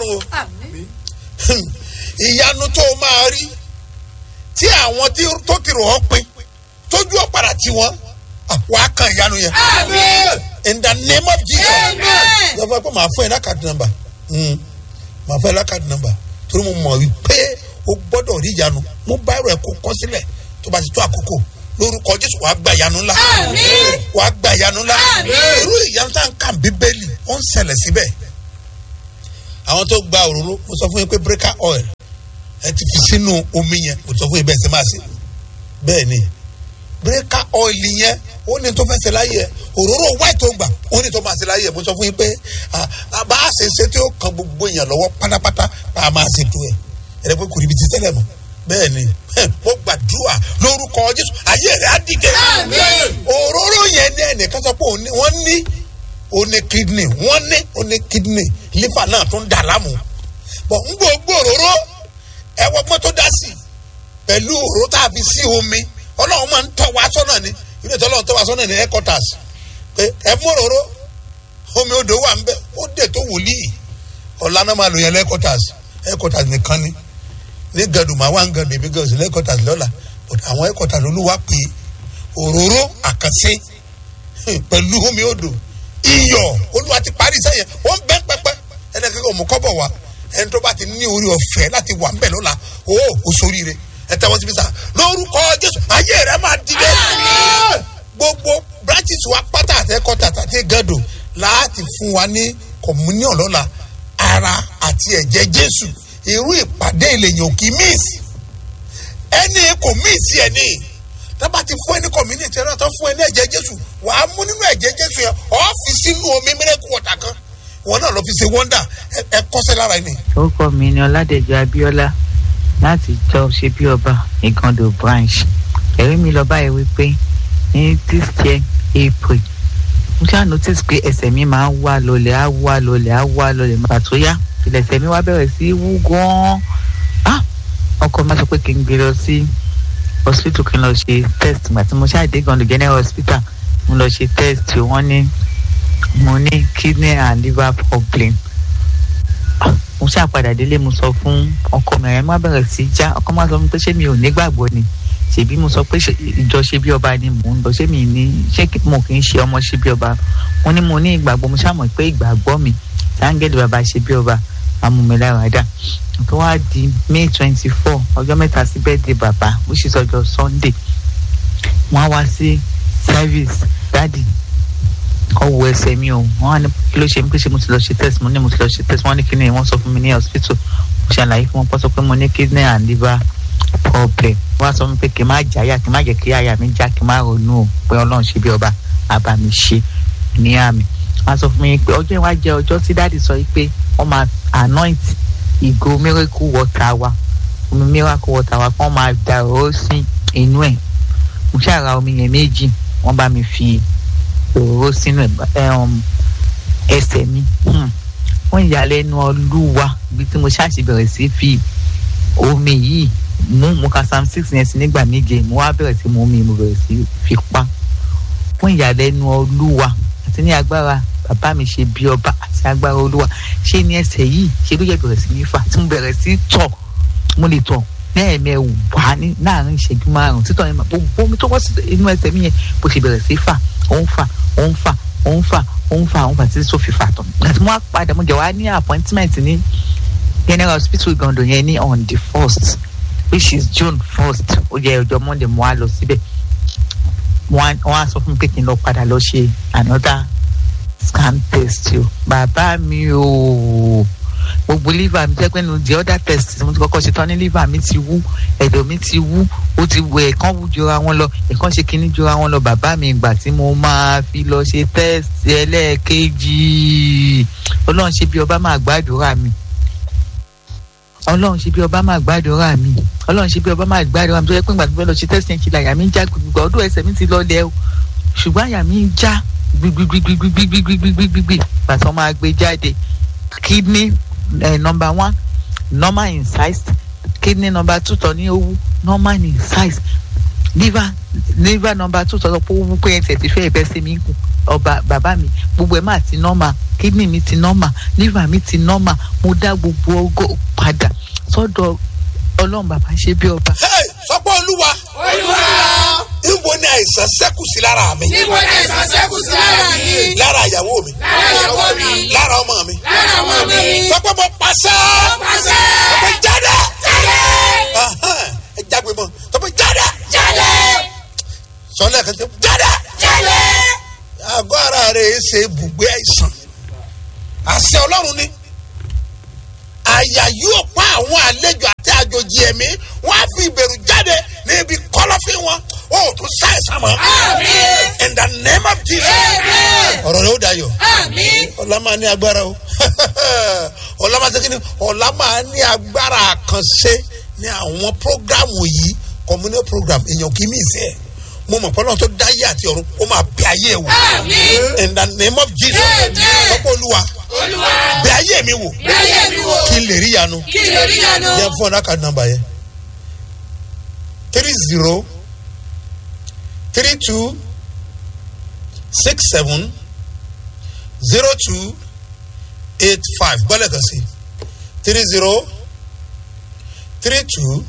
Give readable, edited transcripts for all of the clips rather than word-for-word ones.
Ọlọ́run ìyanu tó máa rí tí àwọn tó ti rò ọ́ pin tójú ọ̀padà tí wọ́n wàá kan ìyanu yẹn. In the name of Jesus. Lọ́fọ̀ pé màá fún ẹ lákàtí nọ́mbà màá fún ẹ lákàtí nọ́mbà torí mo mọ̀ wípé o gbọ́dọ̀ rí ìyanu mo bá ẹ̀rọ ẹ̀ kó kọ́ sílẹ̀ tó bá ti tó àkókò lórúkọ Jésù wàá gba ìyanu ńlá wàá gba ìyanu ńlá irú ìyanu tá à ń kà Bíbélì ó ń ṣẹlẹ̀ síbẹ̀. Àwọn tó gba òróró mo sọ fún yín pé breaker oil ẹ ti fi sínú omi yẹn mo sọ fún yín bẹ́ẹ̀ ṣe máa ṣe bẹ́ẹ̀ ni breaker oil yẹn ó ní tó fẹ́ ṣe láyé ẹ òróró white tó gbà ó ní tó máa ṣe láyé ẹ mo sọ fún yín pé bá a ṣe ṣe tí ó kan gbogbo èèyàn lọ́wọ́ pátápátá bá a máa ṣe tó ẹ ẹ̀rẹ́ pé kò ríbi ti tẹ́lẹ̀ mọ́ bẹ́ẹ̀ ni mo gbàdúrà lórúkọ Jésù ayé rẹ̀ á dìde òróró yẹn ní ẹnìkan sọ pé wọ́n ní kidney liver náà tó ń dà láàmú bọ̀ ń gbogbo òróró ẹ̀wọ̀n gbọ́n tó dá sí pẹ̀lú òróró tá a fi sí omi Ọlọ́run máa ń tọ́ wa sọ́nà ni ilé ìtọ́lọ́run tọ́ wa sọ́nà ní headquarters pé ẹ mú òróró omi odò wà ń bẹ ó dé tó wòlíì ọ̀la náà máa lò yẹn headquarters nìkan ni ní gàdùn máa wá ń gàdùn ibi gàdùn headquarters lọ́la àwọn headquarters Olúwa pé òróró àkànṣe pẹ̀lú omi odò iyọ̀ Olúwa ti parí sẹ́yìn wọ́n bẹ́ pẹ́pẹ́ ẹnìkan mú kọ́bọ̀ wá ẹni tó bá ti ní orí ọ̀fẹ́ láti wà ń bẹ̀ lọ́la ó sóríire ẹ tẹ́wọ́ síbi sá lórúkọ Jésù ayé rẹ máa dìde gbogbo branches wa pátá àtẹ́kọ́tà àti gàdùn láti fún wa ní communion lọ́la ara àti ẹ̀jẹ̀ Jésù irú ìpàdé ìlẹ̀yìn kì í miss ẹni kò miss ẹni tábà ti fún ẹni community ẹni tó fún ẹni ẹ̀jẹ̀ Jésù wàá mú nínú ẹ̀jẹ̀ Jésù yẹn ọ́ọ́fì sínú omi miracle water kan wọn náà lọ fi ṣe wonder ẹ kọ́sẹ́ lára ẹni. orúkọ mi ni Ọládèjọ Abíọ́lá láti jọ ṣe bí ọba Igando branch ẹ̀rí mi lọ báyìí wípé ní this year April mo ṣáà notice pé ẹsẹ̀ mi máa ń wá lọlẹ̀ màtà tó yá ìlẹ̀sẹ̀ mi wá bẹ̀rẹ̀ sí wú gan-an ọkọ máa sọ pé kí n gbé lọ sí hospital kí n lọ ṣe test àti mo ṣáà dé Igando general hospital mo lọ ṣe test wọ́n ní mo ní kidney and liver problem mo ṣáà padà délé mo sọ fún ọkọ mi ẹ̀ má bẹ̀rẹ̀ sí já ọkọ máa sọ fún mi pé ṣé mi ò nígbàgbọ́ ni ṣèbí mo sọ pé ìjọ ṣe bí ọba ni mò ń lọ ṣé mo kì í ṣe ọmọ ṣe bí ọba mo ní mo ní ìgbàgbọ́ mo ṣàmọ̀ pé ìgbàgbọ́ mi sáńgẹ́lì bàbá ṣe bí ọba amúmiláradá tó wá di May 24 ọjọ́ mẹ́ta sí birthday bàbá which is ọjọ́ Sunday wọ́n á wá sí service dáàdì ọwọ́ ẹsẹ̀ mi ò wọ́n á ní kí ló ṣe mí pé ṣe mo ti lọ ṣe test mo ní mo ti lọ ṣe test wọ́n ní kí ni wọ́n sọ fún mi ní hospital mo ṣàlàyé fún wọn pọ́ sọ pé mo ní kidney and liver problem wọ́n á sọ fún mi pé kí n má jáyà kí n má jẹ́ kí àyà mi já kí n má ronú o pé Ọlọ́run ṣe bí ọba àbá mi ṣe ní àmì wọ́n á sọ fún mi pé ọjọ́ ìwá jẹ́ ọjọ́ tí dáàdì sọ pé wọ́n máa anoint ìgò miracle water wa omi miracle water wa kí wọ́n máa dà ó sí inú ẹ̀ mo ṣàrà omi yẹn méjì wọ́n bá mi fi òróró sínú ẹsẹ̀ mi wọ́n ìyàlẹ́nu Olúwa ibi tí mo ṣáàṣì bẹ̀rẹ̀ sí fi omi yìí mo ka Psalm 6 yẹn sí nígbà méje mo wá bẹ̀rẹ̀ sí mu omi mo bẹ̀rẹ̀ sí fi pa wọ́n ìyàlẹ́nu Olúwa àti ní agbára bàbá mi ṣe bí ọba àti agbára Olúwa ṣé ní ẹsẹ̀ yìí ṣe ló yẹ bẹ̀rẹ̀ sí ní fà tí mo bẹ̀rẹ̀ sí tọ̀ mo lè tọ̀ lẹ́ẹ̀mẹwàá ní láàrin ìṣẹ́jú márùn-ún títọ̀ yẹn gbogbo omi tó wọ́ sí inú ẹsẹ̀ mi yẹn bó ṣe bẹ̀rẹ̀ sí fà ó ń fà títí tó fi fà tán àti mo wá padà mo jẹ́ wá ní appointment ní general hospital Igando yẹn ní on the 1st which is June 1st ó jẹ́ ọjọ́ Monday mo wá lọ síbẹ̀ wọ́n á sọ fún mi pé kí n lọ padà lọ ṣe another scan test o bàbá mi o gbogbo liver mi jẹ́ pé nu the other test mo ti kọ́kọ́ ṣe tán ní liver mi ti wú ẹ̀dọ̀ mi ti wú ó ti wọ ẹ̀kan wú jọra wọn lọ ẹ̀kan ṣe kíní jọra wọn lọ bàbá mi ìgbà tí mo máa fi lọ ṣe test ẹlẹ́ẹ̀kejì Ọlọ́run ṣe bí ọba máa gbàdúrà mi Ọlọ́run ṣe bí ọba máa gbàdúrà mi Ọlọ́run ṣe bí ọba máa gbàdúrà mi tó yẹ pé ìgbà tó fẹ́ lọ ṣe test yẹn kí láyà mi ń já gbogbo ọdún ẹsẹ̀ mi ti lọ lẹ́ o ṣùgbọ́n àyà mi ń já gbigbigbigbigbigbigbigbigbigbi pàtó máa gbé jáde kidney number 1 normal in size kidney number 2 tó ní owó normal in size liver number 2 tó sọ pé owó pé ẹsẹ̀ ti fẹ́ ẹ̀bẹ́ sí mi kù ọba bàbá mi gbogbo ẹ̀ máa ti normal kidney mi ti normal, liver mi ti normal, mo dá gbogbo ògo padà sọ́dọ̀ Ọlọ́run bàbá ṣe bí ọba. Sọpọ́ Olúwa. Níbo ni àìsàn ṣẹ́kù sí lára mi? Níbo ni àìsàn ṣẹ́kù sí lára mi? Lára ìyàwó mi. Lára ìyàwó mi. Lára ọmọ mi. Lára ọmọ mi. Sọpọ́ mo pàṣẹ. Mo pàṣẹ. Sọpọ́ jáde. Jáde. Ẹ jágbe mọ́. Sọpọ́ jáde. Jáde. Sọlá kan ṣe jáde. Jáde. Àgọ́ ara rẹ̀ ṣe ibùgbé àìsàn. Àṣẹ Ọlọ́run ni. Àyà yóò pa àwọn àlejò àti àjòjì ẹ̀mí. Wọ́n á fi ìbẹ̀rù jáde níbi kọ́lọ́fín wọn. Ó tún ṣàìsàn mọ́. Àmín. In the name of Jesus. Amen. Ọ̀rọ̀ rẹ̀ ó dayọ̀. Àmín. Ọlá máa ní agbára o. Ọlá máa ṣe kí ni? Ọlá máa ní agbára àkànṣe ní àwọn prógrámù yìí. Communal program èèyàn kì í mí ìsẹ́. Mo mọ̀ pọ́nlọ́n tó dáyé àti ọ̀run ó máa bẹ ayé ẹ̀ wò. Àmín. In the name of Jesus. Amen. Sọ́kọ́ Olúwa. Olúwa. Bẹ ayé mi wò. Bẹ ayé mi wò. Kí n lè rí yanu. Kí n lè rí yanu. Yẹn fún ọ̀nà card number yẹn. 30 32 67 02 85. Gbọ́dọ̀ kan sí 30 32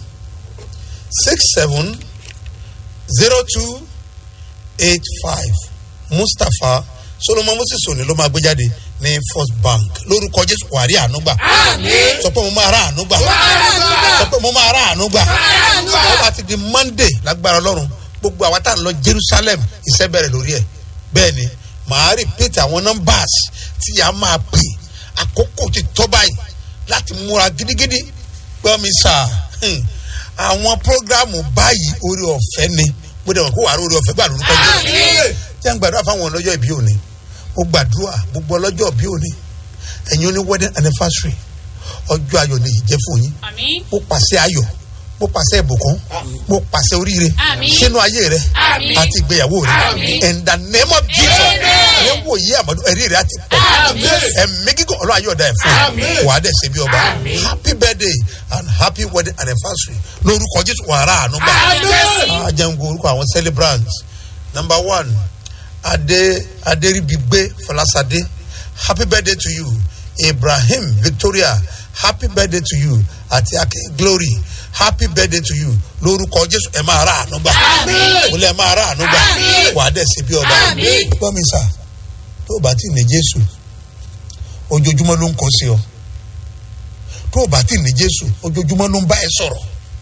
67 02 85. Mustapha Solomon Moses òní ló máa gbé jáde ní First Bank lórúkọ Jésù wàrí ànúgbà. Àmín. Sọ pé mo máa rà ànúgbà. Sọ pé mo máa rà ànúgbà. Ó bá ti di Monday lágbára Ọlọ́run gbogbo àwa tá à ń lọ Jerusalem iṣẹ́ bẹ̀rẹ̀ lórí ẹ̀. Bẹ́ẹ̀ ni màá repeat àwọn numbers tí a máa pè àkókò ti tọ́ báyìí láti múra gidigidi gbọ́ mi sà. Àwọn prógrámù báyìí orí ọ̀fẹ́ ni mo dẹ̀ wọ́n kó wàá orí ọ̀fẹ́ gbà lórúkọ Jésù. Jẹ́ ń gbàdúrà fáwọn ọlọ́jọ́ ìbí òní. Mo gbàdúrà gbogbo ọlọ́jọ́ ìbí òní. Ẹ̀yin oní wedding anniversary ọjọ́ ayọ̀ ni ìjẹ́ fún yín. Àmín. Mo pàṣẹ ayọ̀, mo pàṣẹ ìbùkún, mo pàṣẹ oríire sínú ayé rẹ àti ìgbéyàwó rẹ. In the name of Jesus. Ẹ wò yí àmọ́dún ẹ̀rí rẹ àti pọ̀. Ẹ̀mí gígùn ọlọ́run ayọ̀ ọ̀dà ẹ̀ fún. Wà á dẹ̀ ṣe bí ọba. Happy birthday and happy wedding anniversary. Lórúkọ Jésù wàrà àánú gbà. Ajẹ́ngu orúkọ àwọn celebrants. Number 1. Aderibigbe Falasade. Happy birthday to you. Ibrahim Victoria. Happy birthday to you. Àti Akin Glory. Happy birthday to you. Lórúkọ Jésù ẹ máa rà àánú gbà. Mo lẹ máa rà àánú gbà. Wà á dẹ̀ ṣe bí ọba. Gbọ́ mi sà, tó o bá ti ní Jésù, ojoojúmọ́ ló ń kọ́ sí ọ. Tó o bá ti ní Jésù, ojoojúmọ́ ló ń bá ẹ sọ̀rọ̀.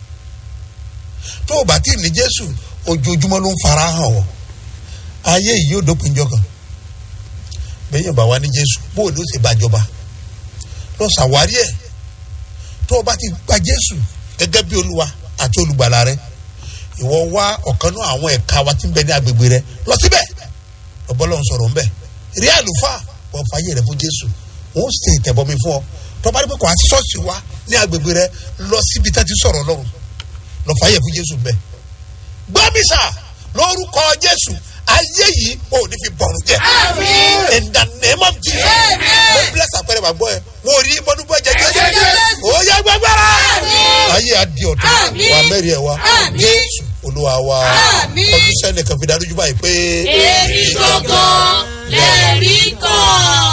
Tó o bá ti ní Jésù, ojoojúmọ́ ló ń fara hàn ọ. Ayé yìí yóò dópin jọ kan. Bẹ́ẹ̀ yẹn bá wá ní Jésù, bó o ló ṣe bàjọba. Lọ ṣàwárí ẹ̀. Tó o bá ti gba Jésù gẹ́gẹ́ bí Olúwa àti olùgbàlà rẹ, ìwọ wá ọ̀kan náà àwọn ẹ̀ka wa tí ń bẹ ní agbègbè rẹ lọ síbẹ̀. Ọbọ̀lọ́run sọ̀rọ̀ ńbẹ̀. Rí àlùfáà wọ́n fàyè rẹ fún Jésù. Wọ́n ṣe ìtẹ̀bọmi fún ọ. Tó bá rí pé kò á ṣọ́ọ̀ṣì wa ní agbègbè rẹ lọ síbi tá ti sọ̀rọ̀ Ọlọ́run. Lọ fàyè fún Jésù ńbẹ̀. Gbọ́mísà lórúkọ Jésù ayé yìí ò ní fi bọ̀rù jẹ́. In the name of Jesus. Mo bless àpẹẹrẹ bàbá ẹ. Mo rí bọ́dúbọ́ jẹ Jésù. Ó yẹ gbẹgbẹrẹ. Ayé adi ọ̀tọ̀. Wà mẹ́rin ẹ̀ wá. Jésù Olúwa wa. Ọdún sẹ́ni kan fi darújú báyìí pé. Èmi gangan lè rí kan.